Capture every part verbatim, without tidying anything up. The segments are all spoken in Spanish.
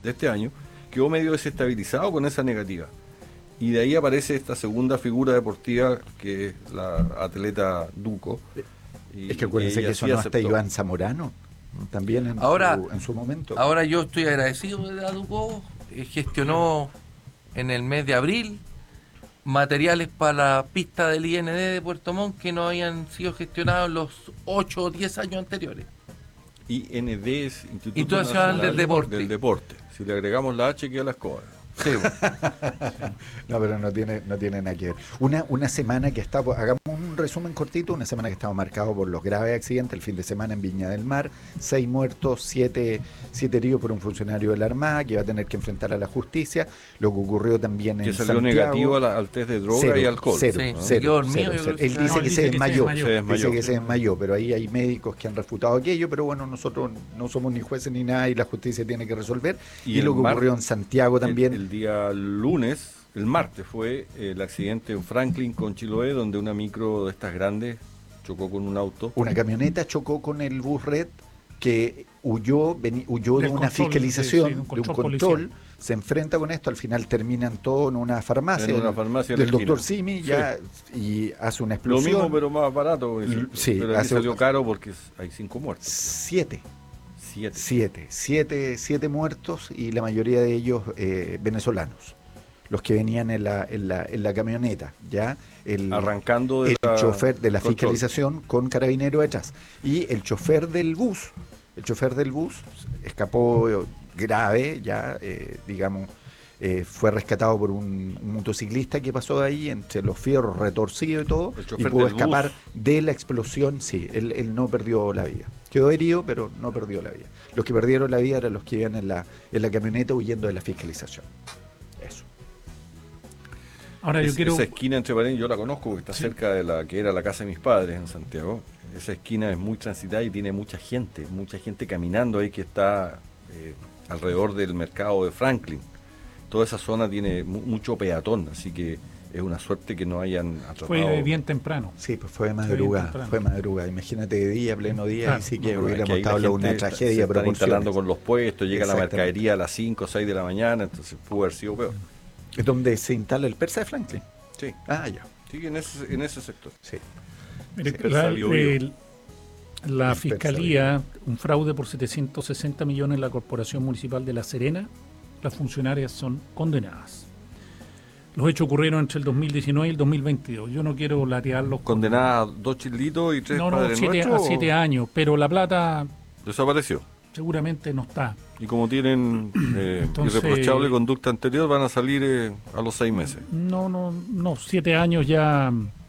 de este año, quedó medio desestabilizado con esa negativa. Y de ahí aparece esta segunda figura deportiva, que es la atleta Duco. Y, es que acuérdense que eso no hasta Iván Zamorano, también en, ahora, su, en su momento. Ahora yo estoy agradecido de la Duco, eh, gestionó en el mes de abril materiales para la pista del I N D de Puerto Montt que no habían sido gestionados en los ocho o diez años anteriores. I N D es Instituto, Instituto Nacional del Deporte. del Deporte. Si le agregamos la H, queda la escoba. Sí. No, pero no tiene, no tiene nada que ver. Una, una semana que está, hagamos un resumen cortito, una semana que estaba marcado por los graves accidentes, el fin de semana en Viña del Mar, seis muertos, siete, siete heridos por un funcionario de la Armada que va a tener que enfrentar a la justicia, lo que ocurrió también en que salió Santiago, negativo a la, al test de droga cero, y alcohol. Cero, sí. cero, ¿no? cero, Mío, cero. que Él dice no, que, dice se, que desmayó, se desmayó, dice que se desmayó, pero ahí hay médicos que han refutado aquello, pero bueno, nosotros no somos ni jueces ni nada y la justicia tiene que resolver. Y, y lo que mar, ocurrió en Santiago también. El, el día lunes, el martes fue el accidente en Franklin con Chiloé, donde una micro de estas grandes chocó con un auto. Una camioneta chocó con el bus Red que huyó, vení, huyó de una control, fiscalización, de, sí, un control, de un control se enfrenta con esto, al final terminan todo en una farmacia, en una farmacia del doctor Simi, ya, sí. Y hace una explosión. Lo mismo, pero más barato. Y, sí, pero hace, salió caro porque hay cinco muertos. Siete. Siete. Siete. Siete, siete muertos y la mayoría de ellos eh, venezolanos. Los que venían en la, en la, en la camioneta, ya el, arrancando de el la chofer de la control. fiscalización con carabinero detrás. Y el chofer del bus, el chofer del bus escapó grave, ya eh, digamos, eh, fue rescatado por un, un motociclista que pasó de ahí entre los fierros retorcidos y todo, y pudo escapar bus. de la explosión. Sí, él, él no perdió la vida. Quedó herido, pero no perdió la vida. Los que perdieron la vida eran los que iban en la, en la camioneta huyendo de la fiscalización. Eso. Ahora yo es, quiero... Esa esquina entre paréntesis yo la conozco porque está sí. cerca de la que era la casa de mis padres en Santiago. Esa esquina es muy transitada y tiene mucha gente, mucha gente caminando ahí que está eh, alrededor del mercado de Franklin. Toda esa zona tiene mu mucho peatón, así que es una suerte que no hayan atrapado. Fue bien temprano. Sí, pues fue de madrugada, fue madrugada. Imagínate de día, pleno día, claro, y sí que no, hubiéramos estado una tragedia. Se están instalando con los puestos, llega la mercadería a las cinco o seis de la mañana, entonces pudo haber sido peor. ¿Es donde se instala el Persa de Franklin? Sí. Ah, ya. Sí, en ese, en ese sector. Sí. Mire, sí, la, el, la el Fiscalía, un fraude por setecientos sesenta millones en la Corporación Municipal de La Serena, las funcionarias son condenadas. Los hechos ocurrieron entre el dos mil diecinueve y el dos mil veintidós. Yo no quiero latearlos. ¿Condenadas a dos chilitos y tres no, padres no, siete, nuestros? a siete años, pero la plata... Desapareció. Seguramente no está. Y como tienen eh, Entonces, irreprochable conducta anterior, van a salir eh, a los seis meses. No, no, no, siete años ya,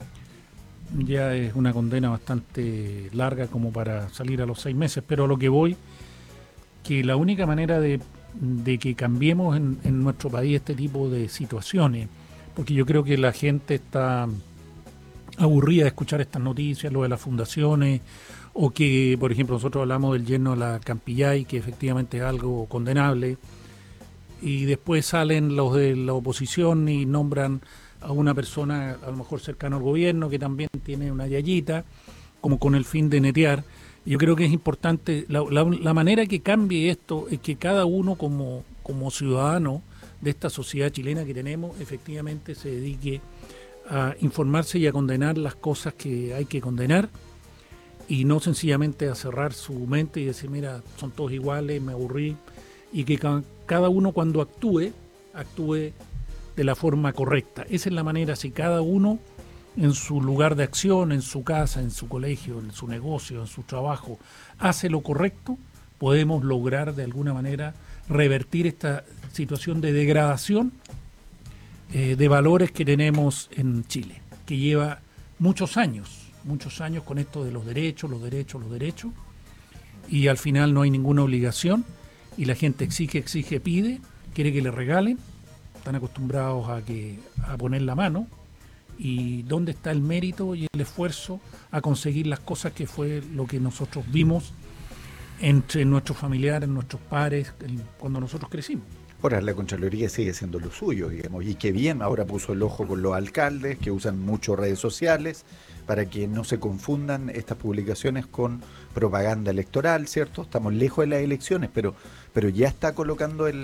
ya es una condena bastante larga como para salir a los seis meses, pero a lo que voy, que la única manera de, de que cambiemos en, en nuestro país este tipo de situaciones, porque yo creo que la gente está aburrida de escuchar estas noticias, lo de las fundaciones, o que, por ejemplo, nosotros hablamos del yerno de la Campillay, que efectivamente es algo condenable, y después salen los de la oposición y nombran a una persona a lo mejor cercana al gobierno que también tiene una yayita, como con el fin de netear. Yo creo que es importante, la, la, la manera que cambie esto es que cada uno como, como ciudadano de esta sociedad chilena que tenemos, efectivamente se dedique a informarse y a condenar las cosas que hay que condenar, y no sencillamente a cerrar su mente y decir, mira, son todos iguales, me aburrí, y que ca cada uno cuando actúe, actúe de la forma correcta. Esa es la manera, si cada uno en su lugar de acción, en su casa, en su colegio, en su negocio, en su trabajo, hace lo correcto, podemos lograr de alguna manera revertir esta situación de degradación eh, de valores que tenemos en Chile, que lleva muchos años. muchos años con esto de los derechos, los derechos, los derechos, y al final no hay ninguna obligación, y la gente exige, exige, pide, quiere que le regalen, están acostumbrados a, que, a poner la mano, y dónde está el mérito y el esfuerzo a conseguir las cosas que fue lo que nosotros vimos entre nuestros familiares, nuestros pares, cuando nosotros crecimos. Ahora, la Contraloría sigue siendo lo suyo, digamos, y qué bien, ahora puso el ojo con los alcaldes que usan mucho redes sociales para que no se confundan estas publicaciones con propaganda electoral, ¿cierto? Estamos lejos de las elecciones, pero, pero ya está colocando el